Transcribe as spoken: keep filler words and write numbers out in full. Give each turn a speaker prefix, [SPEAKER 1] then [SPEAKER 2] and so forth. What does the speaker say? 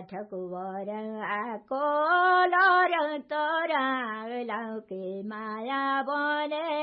[SPEAKER 1] thất vợ cô lo răng tơ ra lao kỳ mà ya bò nè